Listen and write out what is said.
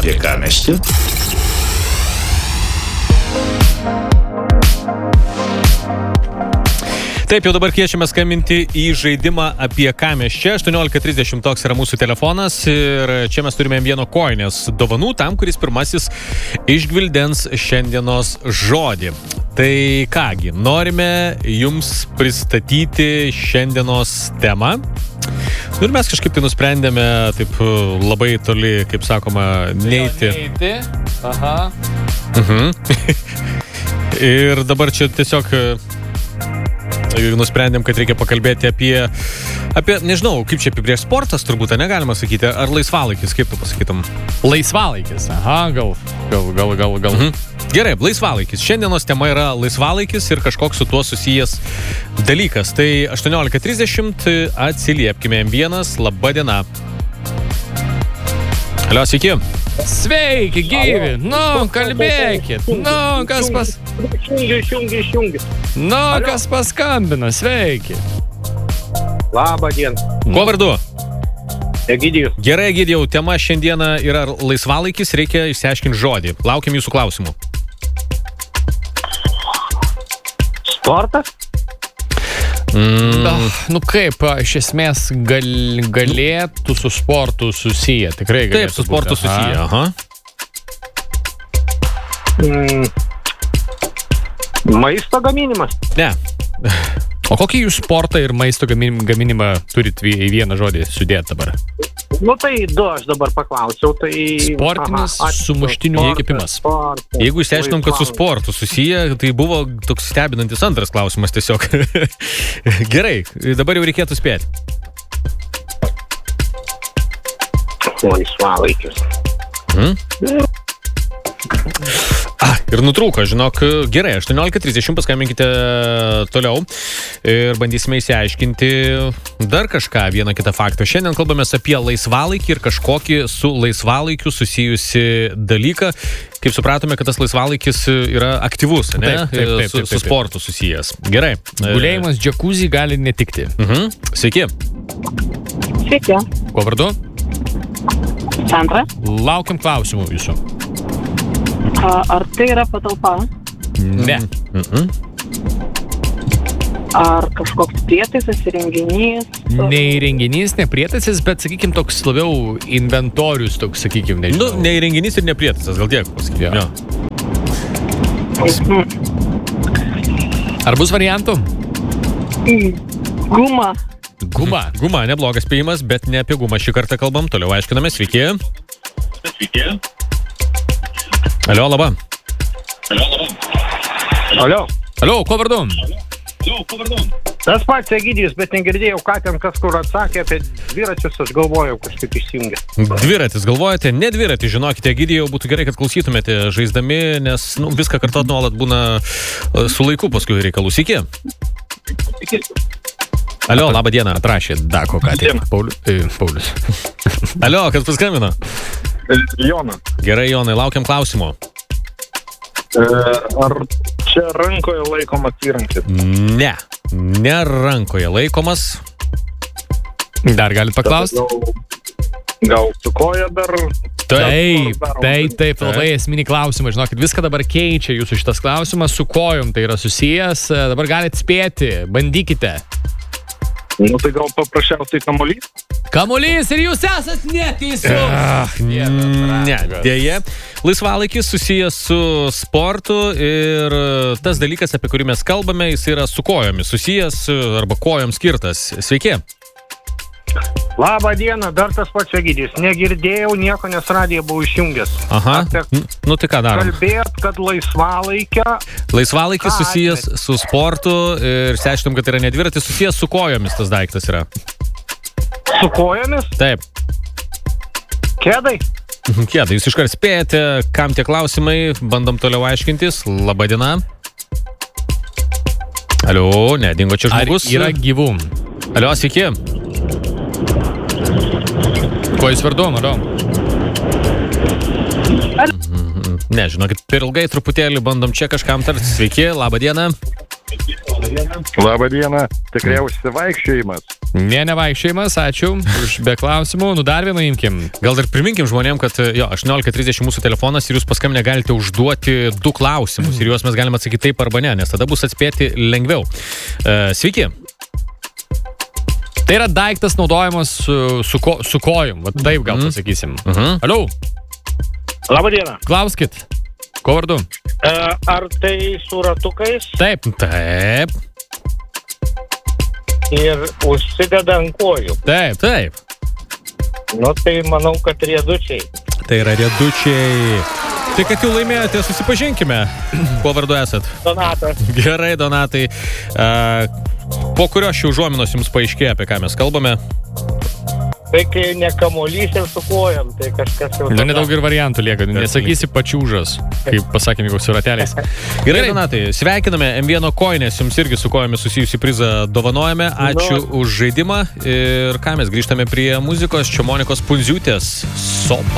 apie ką mesti? Taip, jau dabar kviečiame skambinti į žaidimą apie ką mes čia. 18:30 toks yra mūsų telefonas ir čia mes turime vieno koinės dovanų tam, kuris pirmasis išgvildens šiandienos žodį. Tai kągi, norime jums pristatyti šiandienos temą. Ir mes kažkaip tai nusprendėme taip labai toli, kaip sakoma, neiti. Aha. Ir dabar čia tiesiog nusprendėm, kad reikia pakalbėti apie nežinau, kaip čia apibrėžti sportas, turbūt, negalima sakyti, ar laisvalaikis, kaip tu pasakytum? Laisvalaikis, aha, gal. Gerai, laisvalaikis. Šiandienos tema yra laisvalaikis ir kažkoks su tuo susijęs dalykas. Tai 18:30 atsiliepkime M1, laba diena. Alio, sveiki. Sveiki, gyvi. Kalbėkit. Išjungi. Kas paskambino, sveiki. Labą dieną. Kuo vardu? Egidijus. Gerai, Egidijau, tema šiandieną yra laisvalaikis, reikia išsiaiškinti žodį. Laukiam jūsų klausimų. Sportas? Kaip, iš esmės galėtų su sportu susiję, tikrai galėtų. Taip, su sportu susiję, aha. Maisto gaminimas? Ne. O kokį jūs sportą ir maisto gaminimą turit į vieną žodį sudėti dabar? Tai du aš dabar paklausiau, tai... Sportinis sumuštinių kepimas. Jeigu išsiaiškinom, kad su sportu susiję, tai buvo toks stebinantis antras klausimas tiesiog. Gerai, dabar jau reikėtų spėti. Laisvalaikis. Ir nutrūko, žinok, gerai, 18:30 paskambinkite toliau ir bandysime įsiaiškinti dar kažką, vieną kitą faktą. Šiandien kalbamės apie laisvalaikį ir kažkokį su laisvalaikiu susijusi dalyką. Kaip supratome, kad tas laisvalaikis yra aktyvus, ne? Taip. Su sportu susijęs. Gerai. Gulėjimas džakuzį gali netikti. Sveiki. Sveiki. Kuo vardu? Sandra. Laukiam klausimų jūsų. Ar tai yra patalpa? Ne. Ar kažkoks prietaisas, įrenginys? Ne įrenginys, ne prietaisas, bet, sakykim, toks labiau inventorius, toks, sakykim, nežinau. Ne įrenginys ir ne prietaisas, gal tiek pasakyti. Ja. Ar bus variantų? Guma. Guma, neblogas spėjimas, bet ne apie gumą šį kartą kalbam. Toliau aiškiname, sveiki. Alio, laba. Alio, kuo vardu? Tas pats Egidijus, bet negirdėjau, ką ten kas kur atsakė apie dviračius, aš galvojau, kažkaip išsijungė. Dviratis, galvojate? Ne dviratį, žinokite, Egidijau, būtų gerai, kad klausytumėte žaisdami, nes viską kartot nuolat būna su laiku paskui reikalų. Sveiki. Alio, labą dieną. Atrašė Dako, ką tik. Paulius. Alio, kas paskambino? Jonas. Gerai, Jonai, laukiam klausimo. Ar čia rankoje laikomas įrankis? Ne rankoje laikomas. Dar galit paklausti? Gal su koja dar? Taip, labai esminį klausimą. Žinokit, viską dabar keičia jūsų šitas klausimas. Su kojom tai yra susijęs. Dabar galit spėti, bandykite. Tai gal paprasčiausiai kamuolys? Kamuolys ir jūs esat neteisus. Ne, dėja. Laisvalaikis susijęs su sportu ir tas dalykas, apie kurį mes kalbame, jis yra su kojomis susijęs arba kojom skirtas. Sveiki. Labą dieną, dar tas pats Egidijus. Negirdėjau nieko, nes radiją buvau išjungęs. Aha, tai ką darom? Kalbėt, kad laisvalaikis susijęs su sportu ir išsiaiškinom, kad yra ne dviratis, susijęs su kojomis tas daiktas yra. Su kojomis? Taip. Kėdai? Kėdai, jūs iškart spėjate, kam tie klausimai, bandom toliau aiškintis. Labą dieną. Alio, dingo čia žmogus. Ar yra gyvų? Alio, sveiki. Kuo jūs vardu, Maro? Ne, žinokit, per ilgai truputėlį bandom čia kažkam tarti. Sveiki, labą dieną. Labą dieną, tikriausiai vaikščiojimas. Nevaikščiojimas, ačiū už be klausimų. Nu dar vieną imkim. Gal dar priminkim žmonėm, kad 18:30 mūsų telefonas ir jūs paskambinę galite užduoti 2 klausimus ir juos mes galime atsakyti taip arba ne, nes tada bus atspėti lengviau. Sveiki. Tai yra daiktas naudojamas su kojom, va taip gal pasakysim. Aliau, Labadiena. klauskit, ko vardu? Ar tai su ratukais Taip, Taip, ir užsideda ant kojų? taip. taip. Nu, tai manau, kad riedučiai. Tai yra riedučiai. Tai kad jau laimėjote, susipažinkime. Kuo vardu esat? Donatas. Gerai, Donatai. Po kurios šių užuominos jums paaiškėjo, apie ką mes kalbame? Tai kai ne kamuolys ir su kojom, tai kažkas jau... Dar nedaug ir variantų lieka, nesakysi pačiūžas, kaip pasakėme, koks su rateliais. Gerai, Donatai, sveikiname. M1 koinės jums irgi su kojomis susijusi prizą dovanojame. Ačiū už žaidimą. Ir ką, mes grįžtame prie muzikos. Čia Monikos Pundziūtės Sopa.